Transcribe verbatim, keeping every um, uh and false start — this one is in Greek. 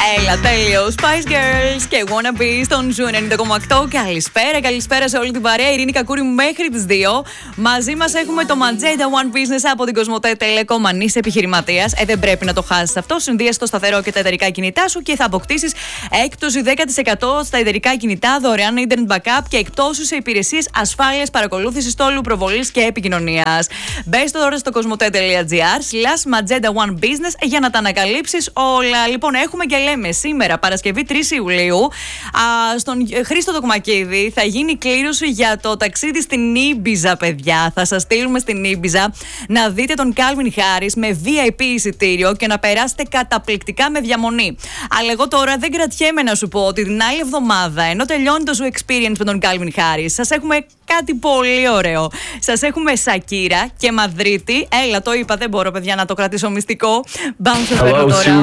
Έλα, τέλειο. Spice Girls και Wanna Be στον Ζου ενενήντα κόμμα οκτώ. Καλησπέρα, καλησπέρα σε όλη την παρέα. Ειρήνη Κακούρη μέχρι τις δύο. Μαζί μας έχουμε το Magenta One Business από την Κοσμοτέ Telecom. Αν είσαι επιχειρηματίας, ε, δεν πρέπει να το χάσεις αυτό. Συνδύασε το σταθερό και τα εταιρικά κινητά σου και θα αποκτήσεις έκπτωση δέκα τοις εκατό στα εταιρικά κινητά, δωρεάν internet backup και εκτόσεις σε υπηρεσίες ασφάλειας, παρακολούθησης τόλου, προβολής και επικοινωνίας. Μπες τώρα στο κοσμοτέ.gr slash Magenta One Business για να τα ανακαλύψεις όλα. Λοιπόν, έχουμε και λέμε σήμερα, Παρασκευή τρεις Ιουλίου, α, στον Χρήστο Τοκμακίδη θα γίνει κλήρωση για το ταξίδι στην Ήμπιζα, παιδιά. Θα σας στείλουμε στην Ήμπιζα να δείτε τον Calvin Harris με βι άι πι εισιτήριο και να περάσετε καταπληκτικά με διαμονή. Αλλά εγώ τώρα δεν κρατιέμαι να σου πω ότι την άλλη εβδομάδα, ενώ τελειώνει το Zoo Experience με τον Calvin Harris, σας έχουμε κάτι πολύ ωραίο. Σας έχουμε Σακύρα και Μαδρίτη. Έλα, το είπα, δεν μπορώ, παιδιά, να το κρατήσω μυστικό. Μπαμ, σας παίρνω τώρα.